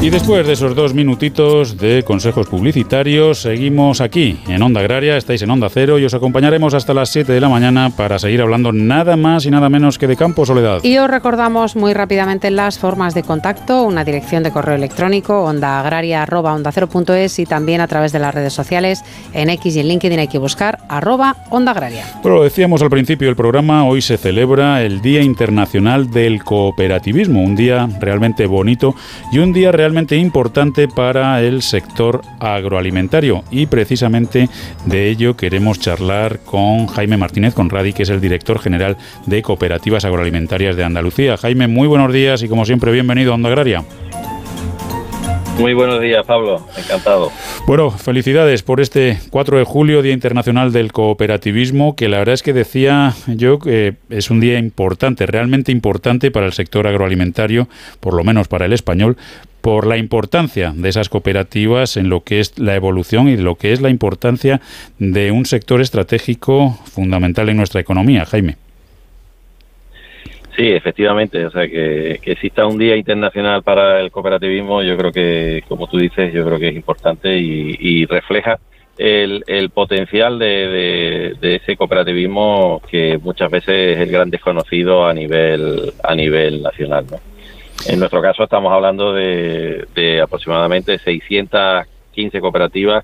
Y después de esos 2 minutitos de consejos publicitarios, seguimos aquí en Onda Agraria, estáis en Onda Cero y os acompañaremos hasta las 7 de la mañana para seguir hablando nada más y nada menos que de campo, Soledad. Y os recordamos muy rápidamente las formas de contacto, una dirección de correo electrónico, ondaagraria@ondacero.es, y también a través de las redes sociales, en X y en LinkedIn hay que buscar @Onda Agraria. Bueno, lo decíamos al principio del programa, hoy se celebra el Día Internacional del Cooperativismo, un día realmente bonito y un día realmente importante para el sector agroalimentario, y precisamente de ello queremos charlar con Jaime Martínez Conradi, que es el director general de Cooperativas Agroalimentarias de Andalucía. Jaime, muy buenos días y como siempre bienvenido a Onda Agraria. Muy buenos días, Pablo, encantado. Bueno, felicidades por este 4 de julio, Día Internacional del Cooperativismo, que la verdad es que decía yo que es un día importante, realmente importante para el sector agroalimentario, por lo menos para el español, por la importancia de esas cooperativas en lo que es la evolución y lo que es la importancia de un sector estratégico fundamental en nuestra economía, Jaime. Sí, efectivamente, o sea, que exista un Día Internacional para el cooperativismo, yo creo que, como tú dices, yo creo que es importante y refleja el potencial de ese cooperativismo, que muchas veces es el gran desconocido a nivel nacional, ¿no? En nuestro caso estamos hablando de aproximadamente 615 cooperativas